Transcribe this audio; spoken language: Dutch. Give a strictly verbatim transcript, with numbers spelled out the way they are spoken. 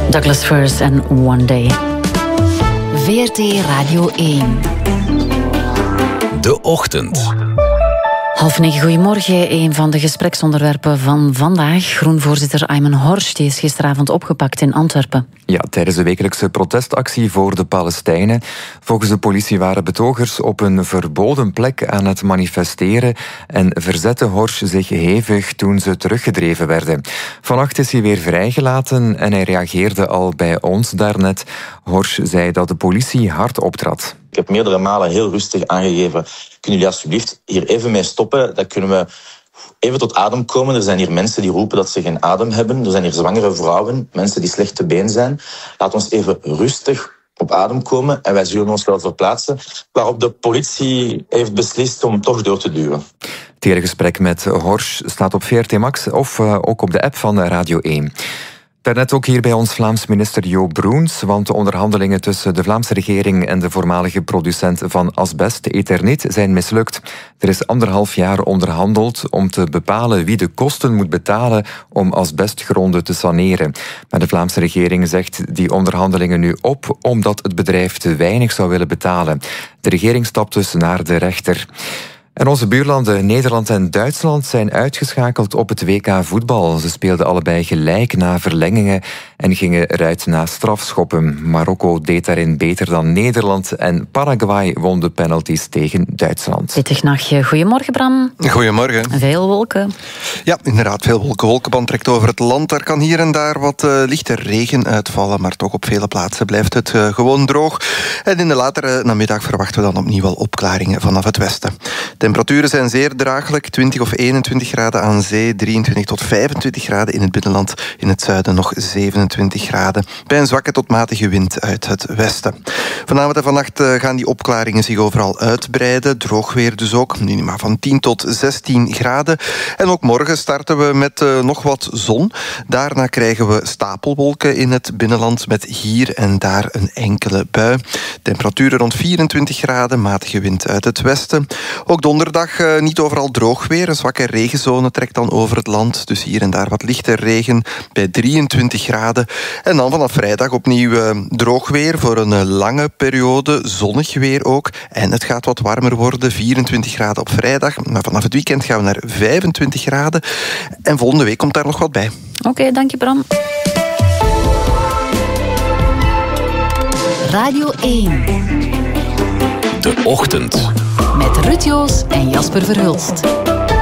Douglas First en One Day. V R T Radio één. De Ochtend. Half negen, goedemorgen. Een van de gespreksonderwerpen van vandaag. Groenvoorzitter Ayman Horsch die is gisteravond opgepakt in Antwerpen. Ja, tijdens de wekelijkse protestactie voor de Palestijnen. Volgens de politie waren betogers op een verboden plek aan het manifesteren en verzette Horsch zich hevig toen ze teruggedreven werden. Vannacht is hij weer vrijgelaten en hij reageerde al bij ons daarnet. Horsch zei dat de politie hard optrad. Ik heb meerdere malen heel rustig aangegeven, kunnen jullie alsjeblieft hier even mee stoppen? Dan kunnen we even tot adem komen. Er zijn hier mensen die roepen dat ze geen adem hebben. Er zijn hier zwangere vrouwen, mensen die slecht te been zijn. Laat ons even rustig op adem komen en wij zullen ons wel verplaatsen. Waarop de politie heeft beslist om toch door te duwen. Het hele gesprek met Horsch staat op V R T Max of uh, ook op de app van Radio één. Daarnet ook hier bij ons Vlaams minister Jo Broens, want de onderhandelingen tussen de Vlaamse regering en de voormalige producent van asbest, Eternit, zijn mislukt. Er is anderhalf jaar onderhandeld om te bepalen wie de kosten moet betalen om asbestgronden te saneren. Maar de Vlaamse regering zegt die onderhandelingen nu op, omdat het bedrijf te weinig zou willen betalen. De regering stapt dus naar de rechter. En onze buurlanden Nederland en Duitsland zijn uitgeschakeld op het W K voetbal. Ze speelden allebei gelijk na verlengingen en gingen eruit na strafschoppen. Marokko deed daarin beter dan Nederland en Paraguay won de penalties tegen Duitsland. Pittig nachtje. Goedemorgen, Bram. Goedemorgen. Veel wolken. Ja, inderdaad, veel wolken. Wolkenband trekt over het land. Er kan hier en daar wat uh, lichte regen uitvallen, maar toch op vele plaatsen blijft het uh, gewoon droog. En in de latere namiddag verwachten we dan opnieuw wel opklaringen vanaf het westen. Temperaturen zijn zeer draaglijk, twintig of eenentwintig graden aan zee, drieëntwintig tot vijfentwintig graden in het binnenland, in het zuiden nog zevenentwintig graden, bij een zwakke tot matige wind uit het westen. Vanavond en vannacht gaan die opklaringen zich overal uitbreiden, droog weer dus ook, minima van tien tot zestien graden. En ook morgen starten we met uh, nog wat zon. Daarna krijgen we stapelwolken in het binnenland met hier en daar een enkele bui. Temperaturen rond vierentwintig graden, matige wind uit het westen. Ook donderdag uh, niet overal droog weer. Een zwakke regenzone trekt dan over het land. Dus hier en daar wat lichte regen bij drieëntwintig graden. En dan vanaf vrijdag opnieuw uh, droog weer voor een uh, lange periode. Zonnig weer ook. En het gaat wat warmer worden. vierentwintig graden op vrijdag. Maar vanaf het weekend gaan we naar vijfentwintig graden. En volgende week komt daar nog wat bij. Oké, okay, dank je Bram. Radio één. De Ochtend. Met Ruud Joos en Jasper Verhulst.